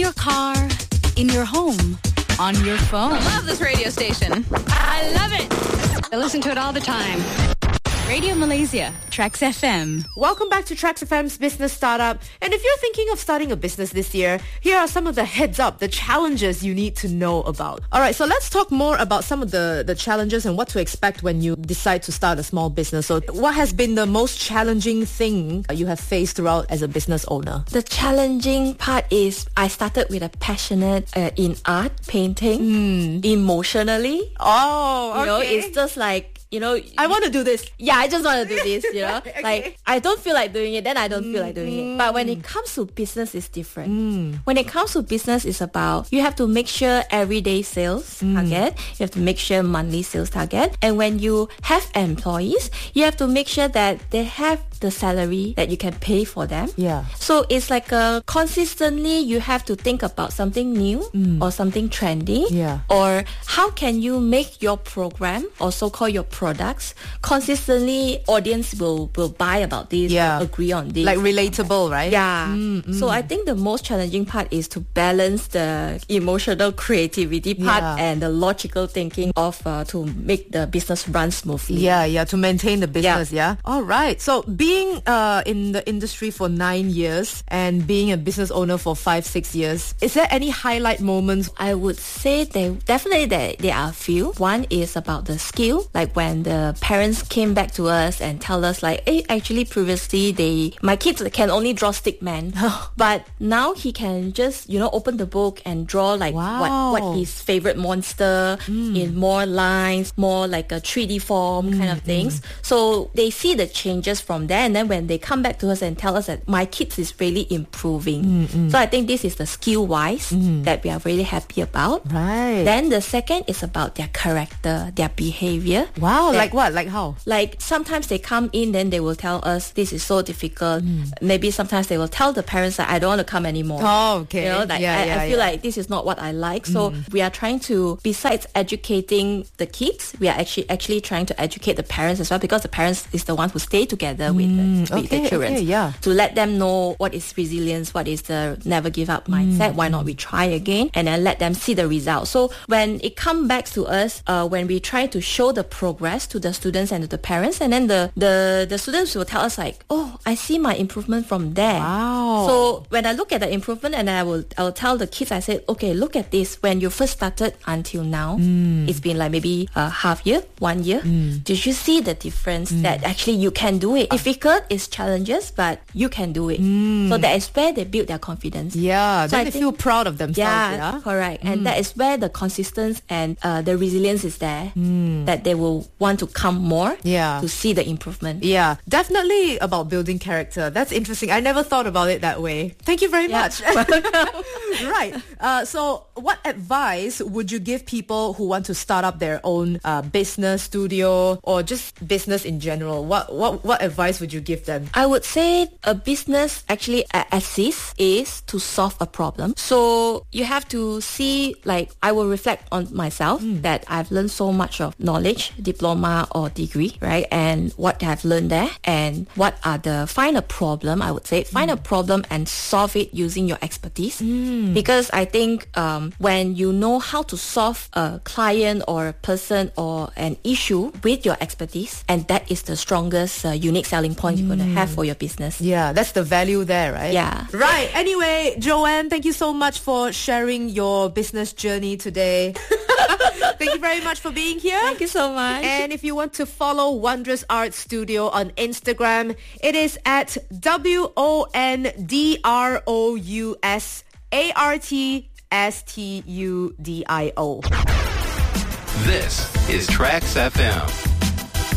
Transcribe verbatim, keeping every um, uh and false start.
your car, in your home, on your phone. I love this radio station. I love it. I listen to it all the time. Radio Malaysia, Trax F M. Welcome back to Trax F M's Business Startup. And if you're thinking of starting a business this year, here are some of the heads up, the challenges you need to know about. All right, so let's talk more about some of the, the challenges and what to expect when you decide to start a small business. So what has been the most challenging thing you have faced throughout as a business owner? The challenging part is I started with a passionate uh, in art, painting, mm. emotionally. Oh, okay. You know, it's just like, you know, I want to do this. Yeah, I just want to do this, you know. Okay. Like, I don't feel like doing it, then I don't mm. feel like doing it. But when it comes to business, it's different. Mm. When it comes to business, it's about, you have to make sure everyday sales mm. target. You have to make sure monthly sales target. And when you have employees, you have to make sure that they have the salary that you can pay for them. Yeah. So it's like a consistently you have to think about something new mm. or something trendy. Yeah. Or how can you make your program or so-called your products consistently audience will, will buy about this, yeah. agree on this. Like relatable, right? Yeah. Mm, mm. So I think the most challenging part is to balance the emotional creativity part yeah. and the logical thinking of uh, to make the business run smoothly. Yeah, yeah, to maintain the business, yeah. yeah? All right. So being uh, in the industry for nine years and being a business owner for five, six years, is there any highlight moments? I would say they definitely there, there are a few. One is about the skill, like when the parents came back to us and tell us like, hey, actually previously they my kids can only draw stick man, but now he can just, you know, open the book and draw like wow. what, what his favorite monster mm. in more lines, more like a three D form mm, kind of things. Mm. So they see the changes from there, and then when they come back to us and tell us that my kids is really improving. Mm, mm. So I think this is the skill wise mm. that we are really happy about. Right. Then the second is about their character, their behavior. Wow, that, like what? Like how? Like sometimes they come in, then they will tell us this is so difficult. Mm. Maybe sometimes they will tell the parents that I don't want to come anymore. Oh, okay. You know, like yeah, I, yeah, I feel yeah. like this is not what I like. So mm. we are trying to, besides educating the kids, we are actually actually trying to educate the parents as well, because the parents is the one who stay together with mm. the, with okay, the children. Okay, yeah. To let them know what is resilience, what is the never give up mindset. Mm. Why not we try again, and then let them see the results. So when it comes back to us, uh, when we try to show the progress to the students and to the parents, and then the, the, the students will tell us like, oh, I see my improvement from there. Wow. So when I look at the improvement, and I will I will tell the kids, I said, okay, look at this. When you first started until now, mm. it's been like maybe a half year, one year. Mm. Did you see the difference mm. that actually you can do it? Difficult is challenges, but you can do it. Mm. So that is where they build their confidence. Yeah, so then I they think, feel proud of themselves. Yeah, yeah? correct. Mm. And that is where the consistency and uh, the resilience is there, mm. that they will want to come more yeah. to see the improvement. Yeah, definitely about building character. That's interesting. I never thought about it that way. Thank you very yeah. much. Right. Uh, so what advice would you give people who want to start up their own uh, business, studio, or just business in general? What, what, what advice would you give them? I would say a business actually assists is to solve a problem. So you have to see, like, I will reflect on myself mm. that I've learned so much of knowledge, diploma or degree, right? And what I've learned there, and what are the, find a problem, I would say, find mm. a problem and solve it using your expertise. Mm. Because I think um, when you know how to solve a client or a person or an issue with your expertise, and that is the strongest uh, unique selling point mm. you're going to have for your business. Yeah, that's the value there, right? Yeah. Right. Anyway, Joanne, thank you so much for sharing your business journey today. Thank you very much for being here. Thank you so much. And if you want to follow Wondrous Art Studio on Instagram, it is at W O N D R O U S A R T S T U D I O. This is Trax F M.